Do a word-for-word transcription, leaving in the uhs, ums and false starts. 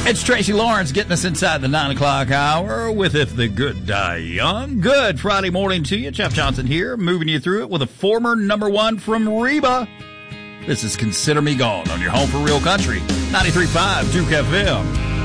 It's Tracy Lawrence getting us inside the nine o'clock hour with If the Good Die Young. Good Friday morning to you. Jeff Johnson here, moving you through it with a former number one from Reba. This is Consider Me Gone on your home for real country, ninety-three point five Duke F M.